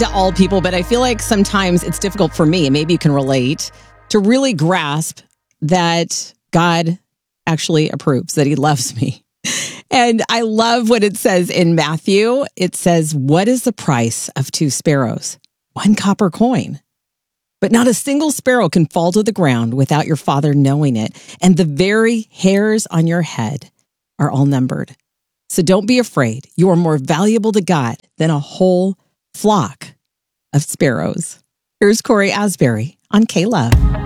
to all people, but I feel like sometimes it's difficult for me, and maybe you can relate, to really grasp that God actually approves, that he loves me. And I love what it says in Matthew. It says, "What is the price of 2 sparrows? 1 copper coin. But not a single sparrow can fall to the ground without your Father knowing it. And the very hairs on your head are all numbered. So don't be afraid. You are more valuable to God than a whole flock of sparrows." Here's Corey Asbury on K-Love.